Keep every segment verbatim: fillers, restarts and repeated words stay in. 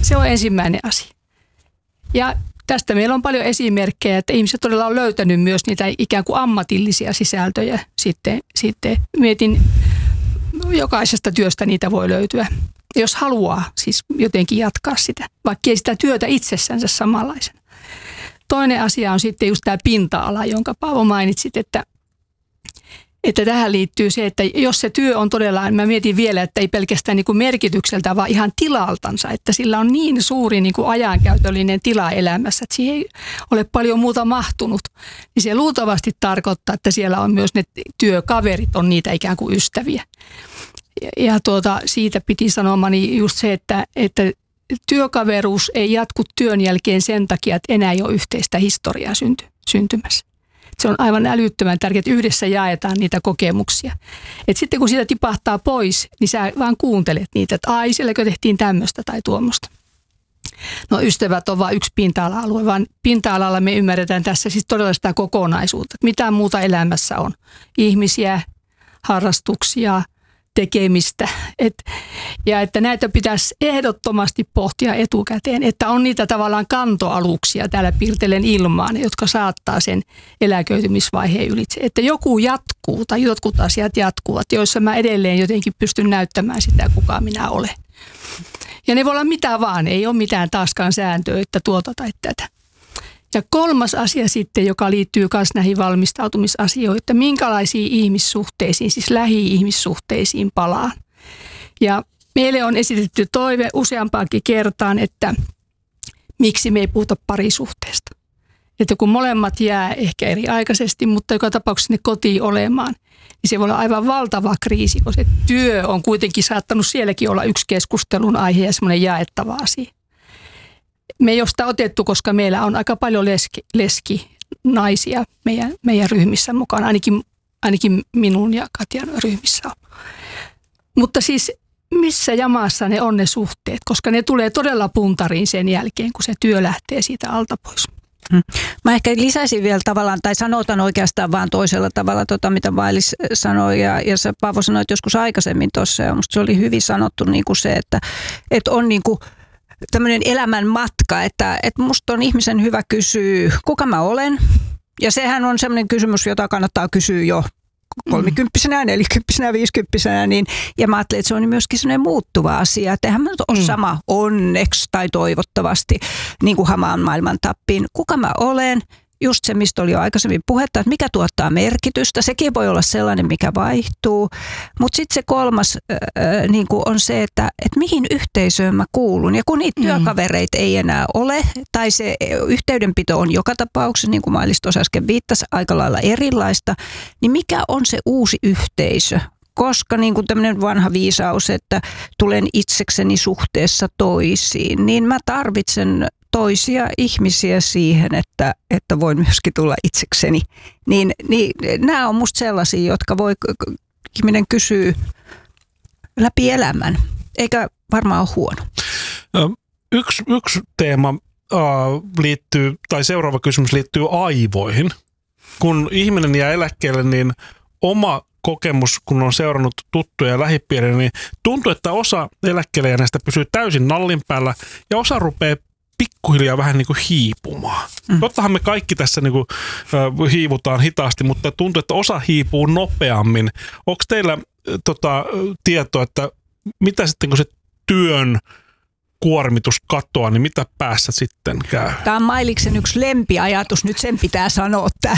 Se on ensimmäinen asia. Ja tästä meillä on paljon esimerkkejä, että ihmiset todella on löytänyt myös niitä ikään kuin ammatillisia sisältöjä. Sitten, sitten mietin, jokaisesta työstä niitä voi löytyä, jos haluaa siis jotenkin jatkaa sitä, vaikka ei sitä työtä itsessänsä samanlaisena. Toinen asia on sitten just tämä pinta-ala, jonka Paavo mainitsit, että Että tähän liittyy se, että jos se työ on todella, mä mietin vielä, että ei pelkästään niin kuin merkitykseltä, vaan ihan tilaltansa, että sillä on niin suuri niin kuin ajankäytöllinen tila elämässä, että siihen ei ole paljon muuta mahtunut. Niin se luultavasti tarkoittaa, että siellä on myös ne työkaverit, on niitä ikään kuin ystäviä. Ja, ja tuota, siitä piti sanomani just se, että, että työkaveruus ei jatku työn jälkeen sen takia, että enää ei ole yhteistä historiaa synty, syntymässä. Se on aivan älyttömän tärkeää, että yhdessä jaetaan niitä kokemuksia. Et sitten kun siitä tipahtaa pois, niin sä vaan kuuntelet niitä, että ai, sielläkö tehtiin tämmöistä tai tuommoista. No ystävät on vain yksi pinta-ala-alue, vaan pinta-alalla me ymmärretään tässä siis todella sitä kokonaisuutta. Että mitä muuta elämässä on. Ihmisiä, harrastuksia, tekemistä. Et, ja että näitä pitäisi ehdottomasti pohtia etukäteen, että on niitä tavallaan kantoaluksia täällä piirtelen ilmaan, jotka saattaa sen eläköitymisvaiheen ylitse. Että joku jatkuu tai jotkut asiat jatkuvat, joissa mä edelleen jotenkin pystyn näyttämään sitä, kuka minä olen. Ja ne voi olla mitä vaan, ei ole mitään taaskaan sääntöä, että tuota tai tätä. Ja kolmas asia sitten, joka liittyy myös näihin valmistautumisasioihin, että minkälaisiin ihmissuhteisiin, siis lähi-ihmissuhteisiin palaan. Ja meille on esitetty toive useampaankin kertaan, että miksi me ei puhuta parisuhteesta. Että kun molemmat jää ehkä eri aikaisesti, mutta joka tapauksessa ne kotiin olemaan, niin se voi olla aivan valtava kriisi, koska se työ on kuitenkin saattanut sielläkin olla yksi keskustelun aihe ja semmoinen jaettava asia. Me ei ole sitä otettu, koska meillä on aika paljon leski, leski naisia meidän, meidän ryhmissä mukana, ainakin, ainakin minun ja Katjan ryhmissä on. Mutta siis missä jamassa ne on ne suhteet, koska ne tulee todella puntariin sen jälkeen, kun se työ lähtee siitä alta pois. Mä ehkä lisäisin vielä tavallaan, tai sanotan oikeastaan vaan toisella tavalla, tota, mitä Mailis sanoi, ja, ja sä Paavo sanoit joskus aikaisemmin tuossa, ja musta se oli hyvin sanottu niin kuin se, että, että on niin kuin tämmöinen elämän matka, että, että musta on ihmisen hyvä kysyä, kuka mä olen. Ja sehän on semmoinen kysymys, jota kannattaa kysyä jo kolmikymppisenä, nelikymppisenä, viisikymppisenä. Niin, ja mä ajattelin, että se on myöskin semmoinen muuttuva asia. Että eihän mä nyt ole sama onneksi tai toivottavasti niin kuin hamaan maailman tappiin. Kuka mä olen? Just se, mistä oli jo aikaisemmin puhetta, että mikä tuottaa merkitystä. Sekin voi olla sellainen, mikä vaihtuu. Mutta sitten se kolmas äh, niin kuin on se, että et mihin yhteisöön mä kuulun. Ja kun niitä mm. työkavereita ei enää ole, tai se yhteydenpito on joka tapauksessa, niin kuin Mailis tuossa äsken viittasi, aika lailla erilaista, niin mikä on se uusi yhteisö? Koska niin kuin tämmöinen vanha viisaus, että tulen itsekseni suhteessa toisiin, niin mä tarvitsen toisia ihmisiä siihen, että, että voin myöskin tulla itsekseni. Niin, niin nämä on musta sellaisia, jotka voi ihminen kysyä läpi elämän, eikä varmaan ole huono. Yksi, yksi teema äh, liittyy, tai seuraava kysymys liittyy aivoihin. Kun ihminen jää eläkkeelle, niin oma kokemus, kun on seurannut tuttuja ja lähipiiriä, niin tuntuu, että osa eläkkeelle jääneistä pysyy täysin nallin päällä ja osa rupeaa pikkuhiljaa vähän niin kuin hiipumaan. Mm. Tottahan me kaikki tässä niin kuin, äh, hiivutaan hitaasti, mutta tuntuu, että osa hiipuu nopeammin. Onko teillä äh, tota, tietoa, että mitä sitten kun se työn kuormitus katoaa, niin mitä päässä sitten käy? Tämä on Mailiksen yksi lempiajatus, nyt sen pitää sanoa tämä.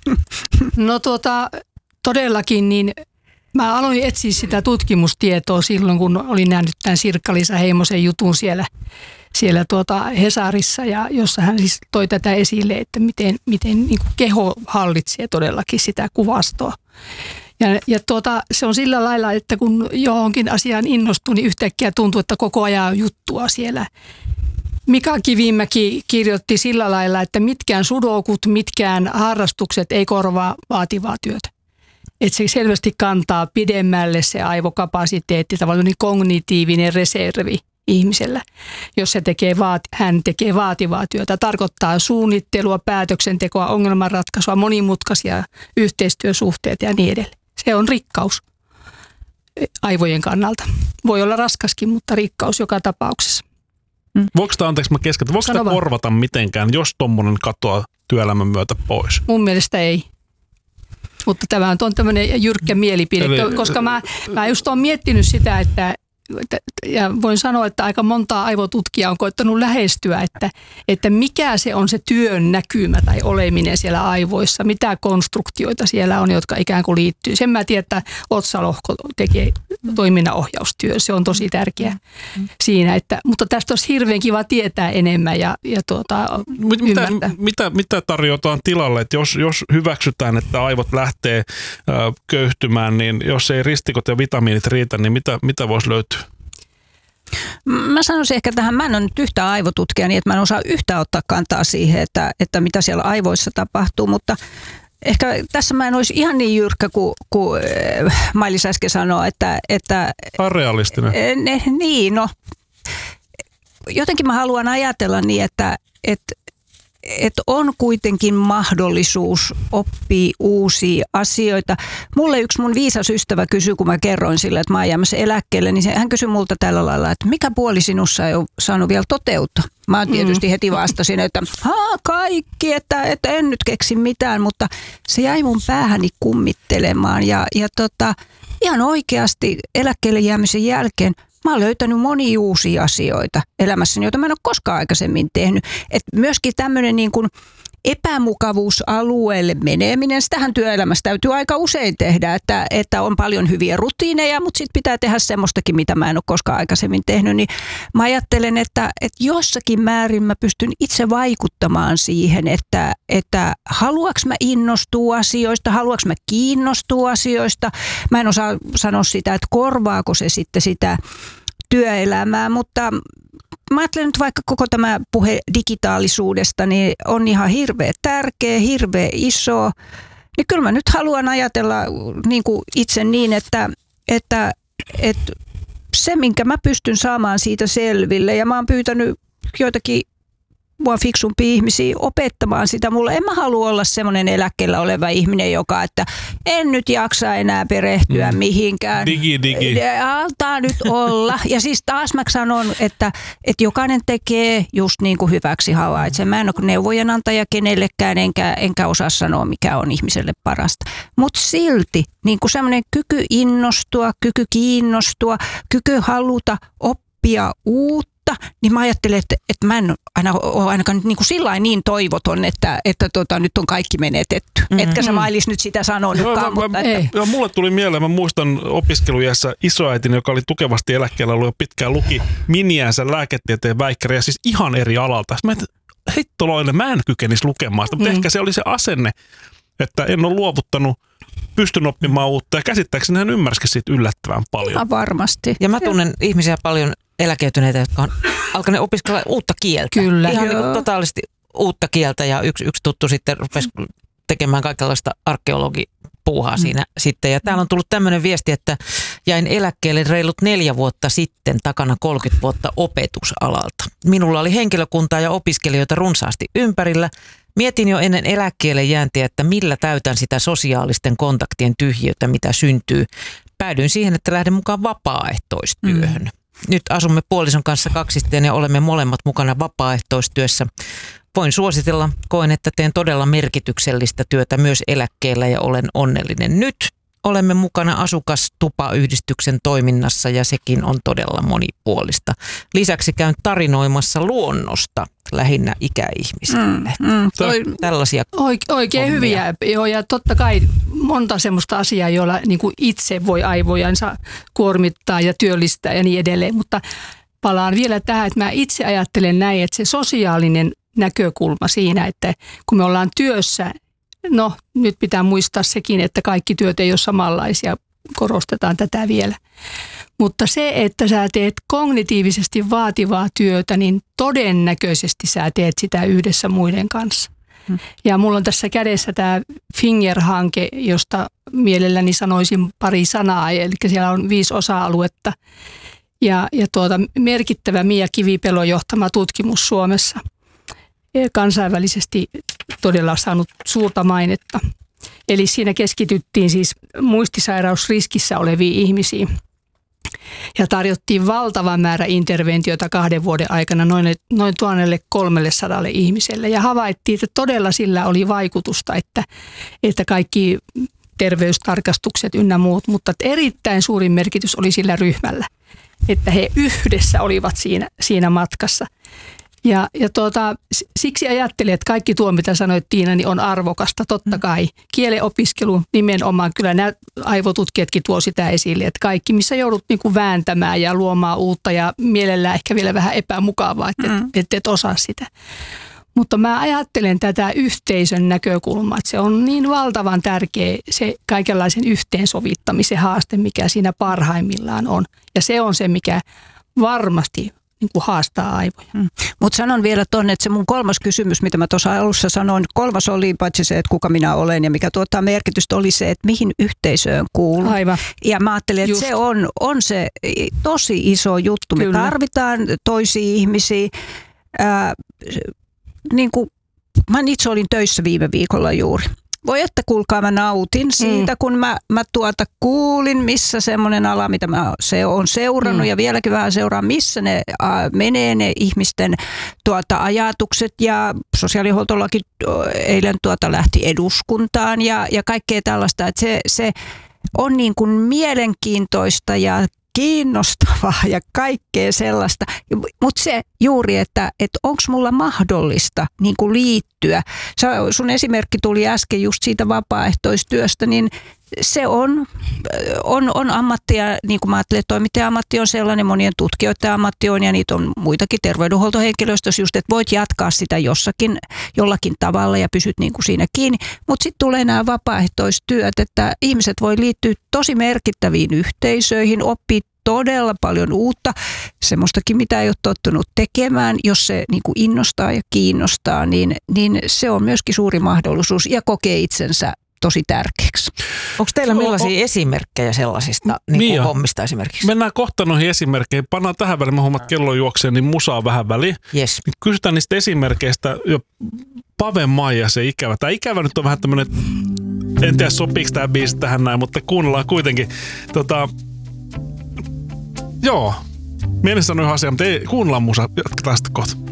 No tuota, todellakin niin mä aloin etsiä sitä tutkimustietoa silloin, kun olin nähnyt tämän Sirkka-Liisa Heimosen jutun siellä, siellä tuota Hesarissa, ja jossa hän siis toi tätä esille, että miten, miten niin kuin keho hallitsee todellakin sitä kuvastoa. Ja, ja tuota, se on sillä lailla, että kun johonkin asiaan innostui, niin yhtäkkiä tuntuu, että koko ajan juttua siellä. Mika Kivimäki kirjoitti sillä lailla, että mitkään sudokut, mitkään harrastukset ei korvaa vaativaa työtä. Että se selvästi kantaa pidemmälle se aivokapasiteetti, tavallaan niin kognitiivinen reservi ihmisellä, jos se tekee vaat, hän tekee vaativaa työtä. Tarkoittaa suunnittelua, päätöksentekoa, ongelmanratkaisua, monimutkaisia yhteistyösuhteita ja niin edelleen. Se on rikkaus aivojen kannalta. Voi olla raskaskin, mutta rikkaus joka tapauksessa. Mm. Voiko sitä, anteeksi mä keskeytän, voiko sitä korvata mitenkään, jos tommonen katoaa työelämän myötä pois? Mun mielestä ei. Mutta tämä on tämmöinen jyrkkä mielipide, Eli, koska mä, mä just oon miettinyt sitä, että ja voin sanoa, että aika montaa aivotutkijaa on koittanut lähestyä, että, että mikä se on se työn näkymä tai oleminen siellä aivoissa, mitä konstruktioita siellä on, jotka ikään kuin liittyy. Sen mä tiedän, että otsalohko tekee toiminnanohjaustyö, se on tosi tärkeä siinä, että, mutta tästä olisi hirveän kiva tietää enemmän ja, ja tuota, mitä, ymmärtää. Mitä, mitä tarjotaan tilalle, että jos, jos hyväksytään, että aivot lähtee äh, köyhtymään, niin jos ei ristikot ja vitamiinit riitä, niin mitä, mitä voisi löytyä? Mä sanoisin ehkä tähän, mä en ole nyt yhtään aivotutkija, niin että mä en osaa yhtään ottaa kantaa siihen, että, että mitä siellä aivoissa tapahtuu, mutta ehkä tässä mä en olisi ihan niin jyrkkä kuin, kuin Mailis äsken sanoi, että... että realistinen. Ne, niin, no jotenkin mä haluan ajatella niin, että, että että on kuitenkin mahdollisuus oppia uusia asioita. Mulle yksi mun viisas ystävä kysyi, kun mä kerroin sille, että mä oon jäämässä eläkkeelle, niin hän kysyi multa tällä lailla, että mikä puoli sinussa ei ole saanut vielä toteutua. Mä tietysti mm. heti vastasin, että haa kaikki, että, että en nyt keksi mitään, mutta se jäi mun päähäni kummittelemaan ja, ja tota, ihan oikeasti eläkkeelle jäämisen jälkeen mä oon löytänyt monia uusia asioita elämässäni, joita mä en ole koskaan aikaisemmin tehnyt. Et myöskin tämmöinen niin kuin epämukavuusalueelle meneminen, sitähän työelämässä täytyy aika usein tehdä, että, että on paljon hyviä rutiineja, mutta sitten pitää tehdä semmoistakin, mitä mä en ole koskaan aikaisemmin tehnyt. Niin mä ajattelen, että, että jossakin määrin mä pystyn itse vaikuttamaan siihen, että, että haluanko mä innostua asioista, haluanko mä kiinnostua asioista. Mä en osaa sanoa sitä, että korvaako se sitten sitä työelämää, mutta mä ajattelen nyt vaikka koko tämä puhe digitaalisuudesta, niin on ihan hirveä tärkeä, hirveä iso. Niin kyllä mä nyt haluan ajatella niin kuin itse niin, että, että, että se, minkä mä pystyn saamaan siitä selville, ja mä oon pyytänyt joitakin mua fiksumpia ihmisiä opettamaan sitä mulle. En mä halua olla semmoinen eläkkeellä oleva ihminen, joka, että en nyt jaksa enää perehtyä mm. mihinkään. Digi, digi. Altaa nyt olla. Ja siis taas mä sanon, että, että jokainen tekee just niin kuin hyväksi havaitsee. Mä en ole neuvojen antaja kenellekään, enkä, enkä osaa sanoa, mikä on ihmiselle parasta. Mutta silti niin kuin semmoinen kyky innostua, kyky kiinnostua, kyky haluta oppia uutta, niin mä ajattelen, että, että mä en aina ole ainakaan niin kuin sillain niin toivoton, että, että tota, nyt on kaikki menetetty. Mm-hmm. Etkä sä Mailis nyt sitä sanonutkaan. Joo, mutta mä, että... joo, mulle tuli mieleen, mä muistan opiskelujässä isoäitini, joka oli tukevasti eläkkeellä ollut jo pitkään, luki miniänsä lääketieteen väikkäriä, siis ihan eri alalta. Mä ajattelin, heittoloille mä en kykenisi lukemaan sitä, mutta mm. ehkä se oli se asenne, että en ole luovuttanut, pystyn oppimaan uutta ja käsittääkseni hän ymmärsikin siitä yllättävän paljon. Ja varmasti. Ja mä tunnen ja. ihmisiä paljon eläkeytyneitä, jotka on alkaneet opiskella uutta kieltä. Kyllä. Ihan niin kuin totaalisesti uutta kieltä ja yksi, yksi tuttu sitten rupesi tekemään kaikenlaista arkeologipuuhaa mm. siinä sitten. Ja täällä on tullut tämmöinen viesti, että jäin eläkkeelle reilut neljä vuotta sitten, takana kolmekymmentä vuotta opetusalalta. Minulla oli henkilökuntaa ja opiskelijoita runsaasti ympärillä. Mietin jo ennen eläkkeelle jääntiä, että millä täytän sitä sosiaalisten kontaktien tyhjiötä, mitä syntyy. Päädyin siihen, että lähden mukaan vapaaehtoistyöhön. Mm. Nyt asumme puolison kanssa kaksisteen ja olemme molemmat mukana vapaaehtoistyössä. Voin suositella, koen, että teen todella merkityksellistä työtä myös eläkkeellä ja olen onnellinen. Nyt olemme mukana asukastupayhdistyksen toiminnassa ja sekin on todella monipuolista. Lisäksi käyn tarinoimassa luonnosta lähinnä ikäihmisille. Mm, mm, toi, Tällaisia Oike, Oikein hommia. Hyviä. Joo, ja totta kai monta semmoista asiaa, joilla niin kuin itse voi aivojansa kuormittaa ja työllistää ja niin edelleen. Mutta palaan vielä tähän, että mä itse ajattelen näin, että se sosiaalinen näkökulma siinä, että kun me ollaan työssä, no nyt pitää muistaa sekin, että kaikki työt ei ole samanlaisia, korostetaan tätä vielä. Mutta se, että sä teet kognitiivisesti vaativaa työtä, niin todennäköisesti sä teet sitä yhdessä muiden kanssa. Hmm. Ja mulla on tässä kädessä tämä Finger-hanke, josta mielelläni sanoisin pari sanaa, eli siellä on viisi osa-aluetta. Ja, ja tuota, merkittävä Mia Kivipelon johtama tutkimus Suomessa. Kansainvälisesti todella saanut suurta mainetta. Eli siinä keskityttiin siis muistisairausriskissä oleviin ihmisiin. Ja tarjottiin valtava määrä interventioita kahden vuoden aikana noin, noin tuonnelle kolmellesadalle ihmiselle. Ja havaittiin, että todella sillä oli vaikutusta, että, että kaikki terveystarkastukset ynnä muut, mutta erittäin suuri merkitys oli sillä ryhmällä, että he yhdessä olivat siinä, siinä matkassa. Ja, ja tuota, siksi ajattelin, että kaikki tuo, mitä sanoit Tiina, niin on arvokasta, totta kai. Kielen opiskelu nimenomaan, kyllä nämä aivotutkijatkin tuo sitä esille, että kaikki, missä joudut niin kuin vääntämään ja luomaan uutta ja mielellään ehkä vielä vähän epämukavaa, että et, et, et osaa sitä. Mutta mä ajattelen tätä yhteisön näkökulmaa, että se on niin valtavan tärkeä se kaikenlaisen yhteensovittamisen haaste, mikä siinä parhaimmillaan on. Ja se on se, mikä varmasti niin kuin haastaa aivoja. Mm. Mutta sanon vielä tuonne, että se mun kolmas kysymys, mitä mä tuossa alussa sanoin, kolmas oli paitsi se, että kuka minä olen ja mikä tuottaa merkitystä, oli se, että mihin yhteisöön kuuluu. Aivan. Ja mä ajattelin, että Just. se on, on se tosi iso juttu. Kyllä. Me tarvitaan toisia ihmisiä. Ää, niin kuin, mä itse olin töissä viime viikolla juuri. Voi että kuulkaa, mä nautin siitä, mm. kun mä, mä tuota kuulin, missä semmoinen ala, mitä mä se on seurannut mm. ja vieläkin vähän seuraan, missä ne äh, menee ne ihmisten tuota, ajatukset ja sosiaalihuoltolaki eilen tuota lähti eduskuntaan ja, ja kaikkea tällaista, että se, se on niin kuin mielenkiintoista ja kiinnostavaa ja kaikkea sellaista, mutta se juuri, että, että onko mulla mahdollista niin kuin liittyä. Sun esimerkki tuli äsken just siitä vapaaehtoistyöstä, niin se on, on, on ammattia, niin kuin mä ajattelen, että toimittaja-ammatti on sellainen, monien tutkijoiden ammatti on ja niitä on muitakin terveydenhuoltohenkilöstössä just, että voit jatkaa sitä jossakin, jollakin tavalla ja pysyt niin kuin siinä kiinni. Mutta sitten tulee nämä vapaaehtoistyöt, että ihmiset voi liittyä tosi merkittäviin yhteisöihin, oppia todella paljon uutta, semmoistakin mitä ei ole tottunut tekemään, jos se niin kuin innostaa ja kiinnostaa, niin, niin se on myöskin suuri mahdollisuus ja kokee itsensä tosi tärkeäksi. Onko teillä millaisia o, o, esimerkkejä sellaisista niin niin hommista esimerkiksi? Mennään kohta noihin esimerkkeihin. Pannaan tähän väliin, mä huomaan, että kello juoksee, niin musaa vähän väliin. Yes. Kysytään niistä esimerkkeistä. Jo Pave Maija, se ikävä. Tämä ikävä nyt on vähän tämmöinen, en tiedä sopiiko tämä biisi tähän näin, mutta kuunnellaan kuitenkin. Tota, joo, mielessä on yhä asia, mutta ei, kuunnellaan musaa. Jatketaan sitten kohta.